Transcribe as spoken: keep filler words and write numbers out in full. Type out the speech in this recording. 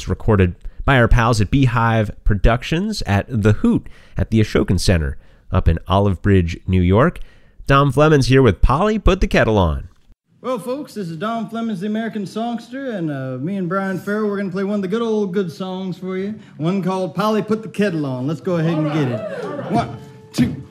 was recorded by our pals at Beehive Productions at The Hoot at the Ashokan Center up in Olive Bridge, New York. Dom Flemons here with Polly Put the Kettle On. Well, folks, this is Dom Flemons, the American Songster, and uh, me and Brian Farrell, we're going to play one of the good old good songs for you, one called Polly Put the Kettle On. Let's go ahead and get it. One, two.